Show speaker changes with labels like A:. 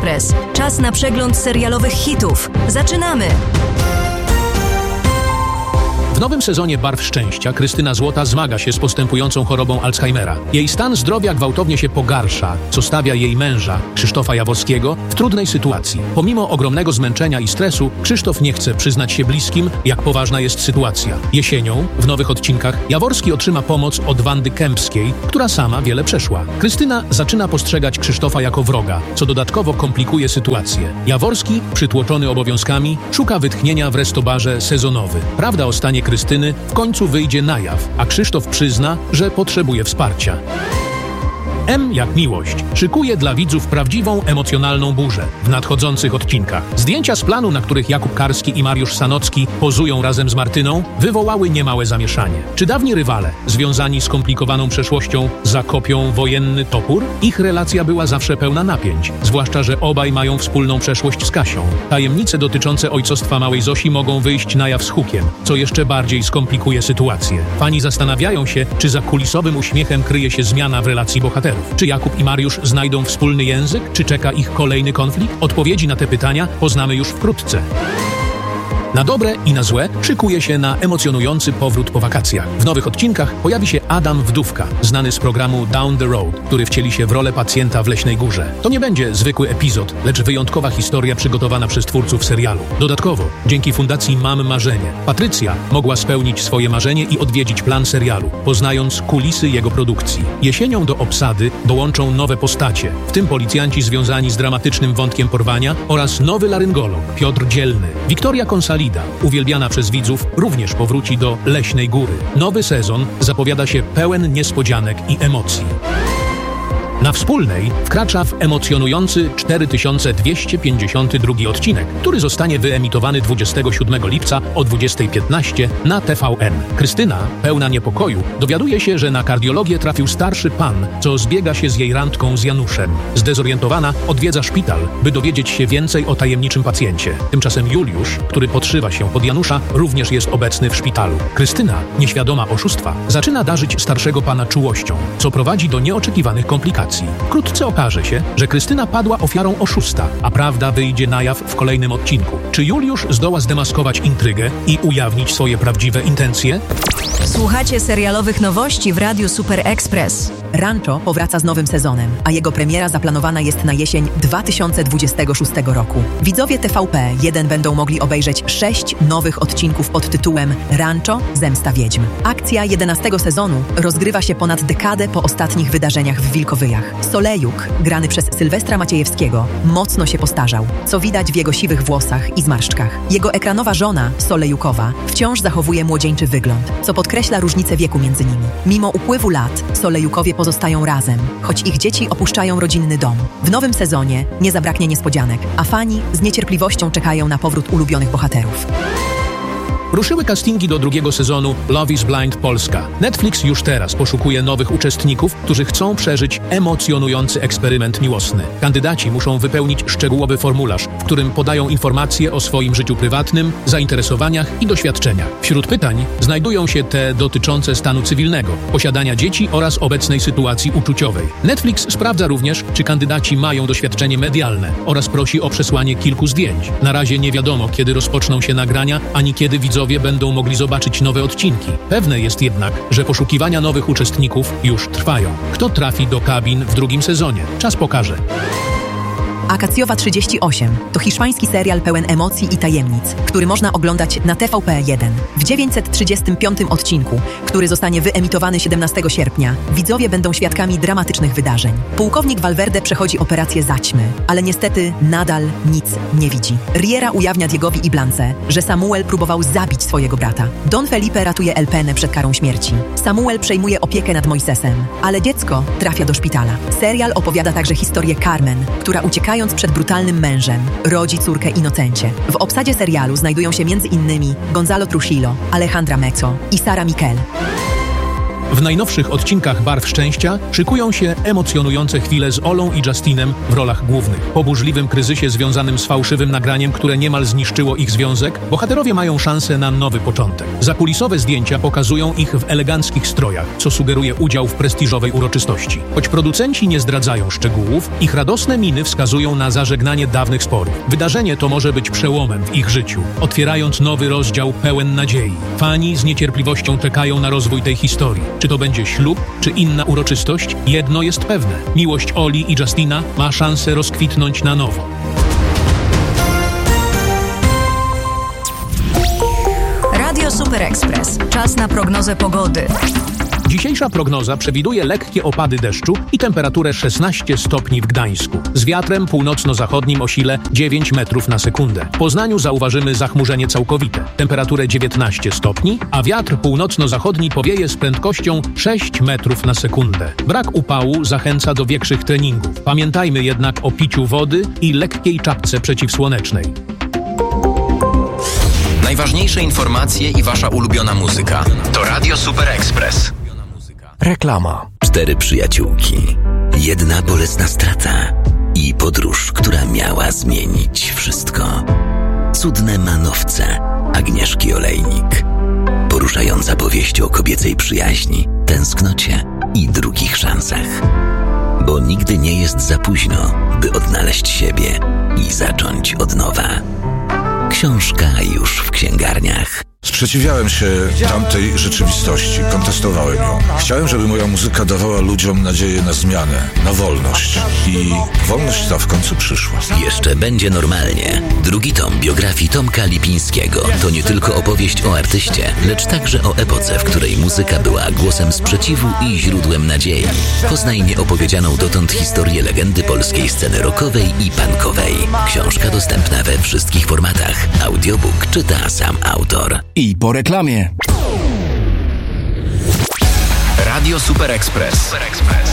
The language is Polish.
A: Express. Czas na przegląd serialowych hitów. Zaczynamy!
B: W nowym sezonie Barw Szczęścia Krystyna Złota zmaga się z postępującą chorobą Alzheimera. Jej stan zdrowia gwałtownie się pogarsza, co stawia jej męża, Krzysztofa Jaworskiego, w trudnej sytuacji. Pomimo ogromnego zmęczenia i stresu, Krzysztof nie chce przyznać się bliskim, jak poważna jest sytuacja. Jesienią, w nowych odcinkach, Jaworski otrzyma pomoc od Wandy Kępskiej, która sama wiele przeszła. Krystyna zaczyna postrzegać Krzysztofa jako wroga, co dodatkowo komplikuje sytuację. Jaworski, przytłoczony obowiązkami, szuka wytchnienia w restobarze Sezonowy. Prawda o stanie Krystyny w końcu wyjdzie na jaw, a Krzysztof przyzna, że potrzebuje wsparcia. M jak miłość szykuje dla widzów prawdziwą, emocjonalną burzę w nadchodzących odcinkach. Zdjęcia z planu, na których Jakub Karski i Mariusz Sanocki pozują razem z Martyną, wywołały niemałe zamieszanie. Czy dawni rywale, związani z skomplikowaną przeszłością, zakopią wojenny topór? Ich relacja była zawsze pełna napięć, zwłaszcza że obaj mają wspólną przeszłość z Kasią. Tajemnice dotyczące ojcostwa małej Zosi mogą wyjść na jaw z hukiem, co jeszcze bardziej skomplikuje sytuację. Fani zastanawiają się, czy za kulisowym uśmiechem kryje się zmiana w relacji bohaterów. Czy Jakub i Mariusz znajdą wspólny język? Czy czeka ich kolejny konflikt? Odpowiedzi na te pytania poznamy już wkrótce. Na dobre i na złe szykuje się na emocjonujący powrót po wakacjach. W nowych odcinkach pojawi się Adam Wdówka, znany z programu Down the Road, który wcieli się w rolę pacjenta w Leśnej Górze. To nie będzie zwykły epizod, lecz wyjątkowa historia przygotowana przez twórców serialu. Dodatkowo, dzięki fundacji Mam Marzenie, Patrycja mogła spełnić swoje marzenie i odwiedzić plan serialu, poznając kulisy jego produkcji. Jesienią do obsady dołączą nowe postacie, w tym policjanci związani z dramatycznym wątkiem porwania oraz nowy laryngolog Piotr Dzielny. Wiktoria Konsalida, uwielbiana przez widzów, również powróci do Leśnej Góry. Nowy sezon zapowiada się pełen niespodzianek i emocji. Na Wspólnej wkracza w emocjonujący 4252 odcinek, który zostanie wyemitowany 27 lipca o 20:15 na TVN. Krystyna, pełna niepokoju, dowiaduje się, że na kardiologię trafił starszy pan, co zbiega się z jej randką z Januszem. Zdezorientowana odwiedza szpital, by dowiedzieć się więcej o tajemniczym pacjencie. Tymczasem Juliusz, który podszywa się pod Janusza, również jest obecny w szpitalu. Krystyna, nieświadoma oszustwa, zaczyna darzyć starszego pana czułością, co prowadzi do nieoczekiwanych komplikacji. Wkrótce okaże się, że Krystyna padła ofiarą oszusta, a prawda wyjdzie na jaw w kolejnym odcinku. Czy Juliusz zdoła zdemaskować intrygę i ujawnić swoje prawdziwe intencje?
A: Słuchacie serialowych nowości w Radiu Super Express.
C: Rancho powraca z nowym sezonem, a jego premiera zaplanowana jest na jesień 2026 roku. Widzowie TVP1 będą mogli obejrzeć 6 nowych odcinków pod tytułem Rancho – Zemsta Wiedźm. Akcja 11 sezonu rozgrywa się ponad dekadę po ostatnich wydarzeniach w Wilkowyjach. Solejuk, grany przez Sylwestra Maciejewskiego, mocno się postarzał, co widać w jego siwych włosach i zmarszczkach. Jego ekranowa żona, Solejukowa, wciąż zachowuje młodzieńczy wygląd, co podkreśla różnicę wieku między nimi. Mimo upływu lat, Solejukowie pozostają razem, choć ich dzieci opuszczają rodzinny dom. W nowym sezonie nie zabraknie niespodzianek, a fani z niecierpliwością czekają na powrót ulubionych bohaterów.
B: Ruszyły castingi do drugiego sezonu Love is Blind Polska. Netflix już teraz poszukuje nowych uczestników, którzy chcą przeżyć emocjonujący eksperyment miłosny. Kandydaci muszą wypełnić szczegółowy formularz, w którym podają informacje o swoim życiu prywatnym, zainteresowaniach i doświadczeniach. Wśród pytań znajdują się te dotyczące stanu cywilnego, posiadania dzieci oraz obecnej sytuacji uczuciowej. Netflix sprawdza również, czy kandydaci mają doświadczenie medialne oraz prosi o przesłanie kilku zdjęć. Na razie nie wiadomo, kiedy rozpoczną się nagrania, ani kiedy widzowie będą mogli zobaczyć nowe odcinki. Pewne jest jednak, że poszukiwania nowych uczestników już trwają. Kto trafi do kabin w drugim sezonie? Czas pokaże.
C: Akacjowa 38 to hiszpański serial pełen emocji i tajemnic, który można oglądać na TVP1. W 935 odcinku, który zostanie wyemitowany 17 sierpnia, widzowie będą świadkami dramatycznych wydarzeń. Pułkownik Valverde przechodzi operację zaćmy, ale niestety nadal nic nie widzi. Riera ujawnia Diegowi i Blance, że Samuel próbował zabić swojego brata. Don Felipe ratuje El Penę przed karą śmierci. Samuel przejmuje opiekę nad Moisesem, ale dziecko trafia do szpitala. Serial opowiada także historię Carmen, która uciekając przed brutalnym mężem, rodzi córkę Inocencie. W obsadzie serialu znajdują się m.in. Gonzalo Trujillo, Alejandra Mezzo i Sara Miquel.
B: W najnowszych odcinkach Barw Szczęścia szykują się emocjonujące chwile z Olą i Justinem w rolach głównych. Po burzliwym kryzysie związanym z fałszywym nagraniem, które niemal zniszczyło ich związek, bohaterowie mają szansę na nowy początek. Zakulisowe zdjęcia pokazują ich w eleganckich strojach, co sugeruje udział w prestiżowej uroczystości. Choć producenci nie zdradzają szczegółów, ich radosne miny wskazują na zażegnanie dawnych sporów. Wydarzenie to może być przełomem w ich życiu, otwierając nowy rozdział pełen nadziei. Fani z niecierpliwością czekają na rozwój tej historii. Czy to będzie ślub, czy inna uroczystość? Jedno jest pewne. Miłość Oli i Justina ma szansę rozkwitnąć na nowo.
A: Radio Super Express. Czas na prognozę pogody.
B: Dzisiejsza prognoza przewiduje lekkie opady deszczu i temperaturę 16 stopni w Gdańsku. Z wiatrem północno-zachodnim o sile 9 metrów na sekundę. W Poznaniu zauważymy zachmurzenie całkowite. Temperaturę 19 stopni, a wiatr północno-zachodni powieje z prędkością 6 metrów na sekundę. Brak upału zachęca do większych treningów. Pamiętajmy jednak o piciu wody i lekkiej czapce przeciwsłonecznej.
D: Najważniejsze informacje i wasza ulubiona muzyka to Radio Super Express.
E: Reklama. 4 przyjaciółki, jedna bolesna strata i podróż, która miała zmienić wszystko. Cudne manowce Agnieszki Olejnik. Poruszająca powieść o kobiecej przyjaźni, tęsknocie i drugich szansach. Bo nigdy nie jest za późno, by odnaleźć siebie i zacząć od nowa. Książka już w księgarniach.
F: Sprzeciwiałem się tamtej rzeczywistości, kontestowałem ją. Chciałem, żeby moja muzyka dawała ludziom nadzieję na zmianę, na wolność. I wolność ta w końcu przyszła.
E: Jeszcze będzie normalnie. Drugi tom biografii Tomka Lipińskiego to nie tylko opowieść o artyście, lecz także o epoce, w której muzyka była głosem sprzeciwu i źródłem nadziei. Poznaj nieopowiedzianą dotąd historię legendy polskiej sceny rockowej i punkowej. Książka dostępna we wszystkich formatach. Audiobook czyta sam autor.
G: I po reklamie.
D: Radio Super Express.